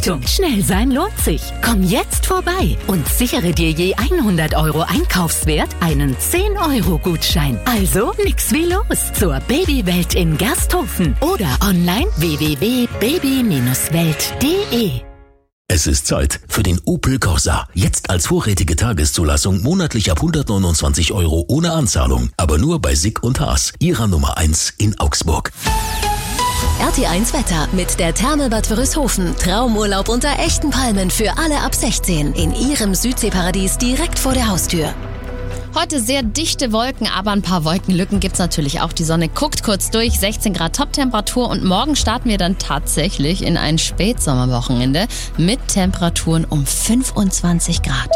Achtung, schnell sein lohnt sich. Komm jetzt vorbei und sichere dir je 100 € Einkaufswert einen 10-€-Gutschein. Also nix wie los zur Babywelt in Gersthofen oder online www.baby-welt.de. Es ist Zeit für den Opel Corsa. Jetzt als vorrätige Tageszulassung monatlich ab 129 € ohne Anzahlung. Aber nur bei Sick und Haas, ihrer Nummer 1 in Augsburg. RT1 Wetter mit der Therme Bad Wörishofen. Traumurlaub unter echten Palmen für alle ab 16 in ihrem Südseeparadies direkt vor der Haustür. Heute sehr dichte Wolken, aber ein paar Wolkenlücken gibt's natürlich auch. Die Sonne guckt kurz durch, 16 Grad Toptemperatur und morgen starten wir dann tatsächlich in ein Spätsommerwochenende mit Temperaturen um 25 Grad.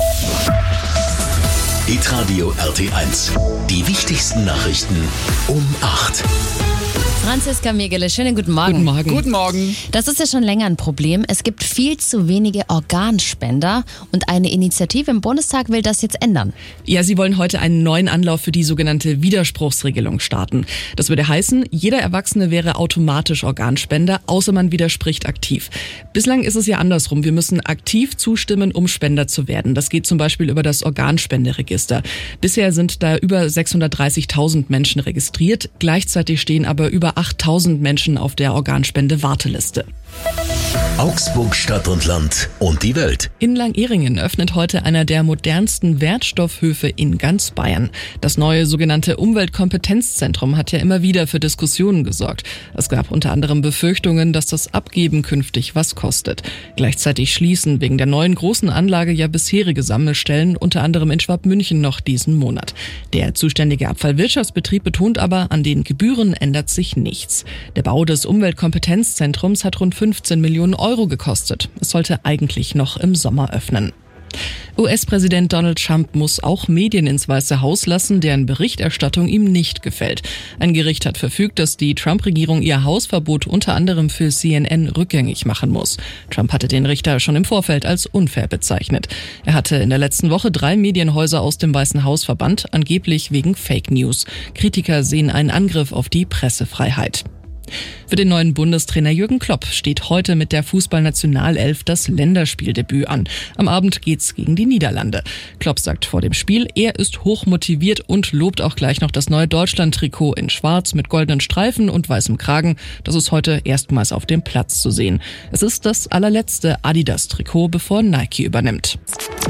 Hitradio RT1. Die wichtigsten Nachrichten um 8. Franziska Megele, schönen guten Morgen. Guten Morgen. Guten Morgen. Das ist ja schon länger ein Problem. Es gibt viel zu wenige Organspender und eine Initiative im Bundestag will das jetzt ändern. Ja, sie wollen heute einen neuen Anlauf für die sogenannte Widerspruchsregelung starten. Das würde heißen, jeder Erwachsene wäre automatisch Organspender, außer man widerspricht aktiv. Bislang ist es ja andersrum. Wir müssen aktiv zustimmen, um Spender zu werden. Das geht zum Beispiel über das Organspenderegister. Bisher sind da über 630.000 Menschen registriert. Gleichzeitig stehen aber über 8.000 Menschen auf der Organspende-Warteliste. Augsburg, Stadt und Land und die Welt. In Langehringen öffnet heute einer der modernsten Wertstoffhöfe in ganz Bayern. Das neue sogenannte Umweltkompetenzzentrum hat ja immer wieder für Diskussionen gesorgt. Es gab unter anderem Befürchtungen, dass das Abgeben künftig was kostet. Gleichzeitig schließen wegen der neuen großen Anlage ja bisherige Sammelstellen, unter anderem in Schwabmünchen, noch diesen Monat. Der zuständige Abfallwirtschaftsbetrieb betont aber, an den Gebühren ändert sich nichts. Der Bau des Umweltkompetenzzentrums hat rund 15 Millionen € gekostet. Es sollte eigentlich noch im Sommer öffnen. US-Präsident Donald Trump muss auch Medien ins Weiße Haus lassen, deren Berichterstattung ihm nicht gefällt. Ein Gericht hat verfügt, dass die Trump-Regierung ihr Hausverbot unter anderem für CNN rückgängig machen muss. Trump hatte den Richter schon im Vorfeld als unfair bezeichnet. Er hatte in der letzten Woche 3 Medienhäuser aus dem Weißen Haus verbannt, angeblich wegen Fake News. Kritiker sehen einen Angriff auf die Pressefreiheit. Für den neuen Bundestrainer Jürgen Klopp steht heute mit der Fußballnationalelf das Länderspieldebüt an. Am Abend geht's gegen die Niederlande. Klopp sagt vor dem Spiel, er ist hochmotiviert und lobt auch gleich noch das neue Deutschland-Trikot in Schwarz mit goldenen Streifen und weißem Kragen. Das ist heute erstmals auf dem Platz zu sehen. Es ist das allerletzte Adidas-Trikot, bevor Nike übernimmt.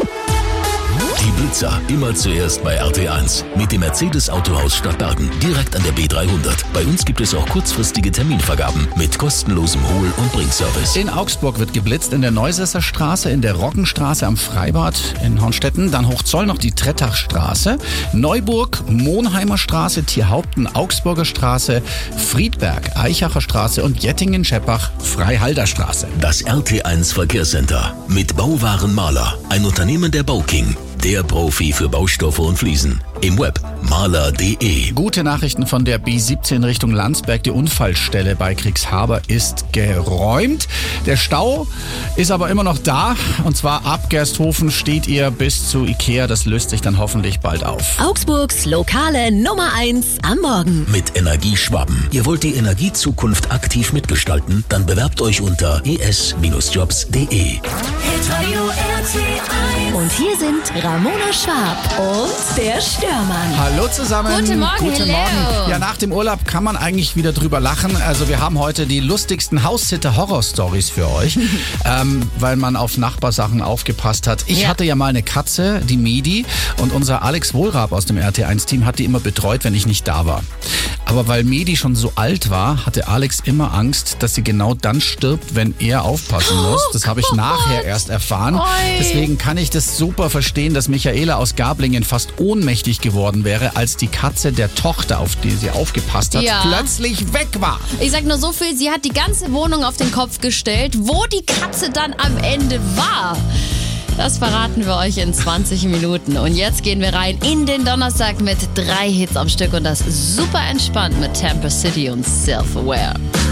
Die Blitzer immer zuerst bei RT1 mit dem Mercedes Autohaus Stadtbergen direkt an der B300. Bei uns gibt es auch kurzfristige Terminvergaben mit kostenlosem Hol- und Bringservice. In Augsburg wird geblitzt, in der Neusesser Straße, in der Roggenstraße am Freibad in Hornstetten, dann Hochzoll noch die Trettachstraße, Neuburg, Monheimer Straße, Tierhaupten, Augsburger Straße, Friedberg, Eichacher Straße und Jettingen-Scheppach, Freihalder Straße. Das RT1 Verkehrscenter mit Bauwaren Maler, ein Unternehmen der Bauking. Der Profi für Baustoffe und Fliesen. Im Web maler.de. Gute Nachrichten von der B17 Richtung Landsberg. Die Unfallstelle bei Kriegshaber ist geräumt. Der Stau ist aber immer noch da. Und zwar ab Gersthofen steht ihr bis zu Ikea. Das löst sich dann hoffentlich bald auf. Augsburgs lokale Nummer 1 am Morgen. Mit Energieschwaben. Ihr wollt die Energiezukunft aktiv mitgestalten? Dann bewerbt euch unter es-jobs.de. Und hier sind Ramona Schwab und der Störmann. Hallo zusammen. Guten Morgen, Guten hello. Morgen. Ja, nach dem Urlaub kann man eigentlich wieder drüber lachen. Also wir haben heute die lustigsten Haussitter-Horror-Stories für euch, weil man auf Nachbarsachen aufgepasst hat. Ich hatte ja mal eine Katze, die Medi, und unser Alex Wohlrab aus dem RT1-Team hat die immer betreut, wenn ich nicht da war. Aber weil Medi schon so alt war, hatte Alex immer Angst, dass sie genau dann stirbt, wenn er aufpassen muss. Das habe ich nachher erst erfahren. Deswegen kann ich das super verstehen, dass Michaela aus Gablingen fast ohnmächtig geworden wäre, als die Katze der Tochter, auf die sie aufgepasst hat, plötzlich weg war. Ich sag nur so viel, sie hat die ganze Wohnung auf den Kopf gestellt. Wo die Katze dann am Ende war, das verraten wir euch in 20 Minuten. Und jetzt gehen wir rein in den Donnerstag mit 3 Hits am Stück und das super entspannt mit Tampa City und Self-Aware.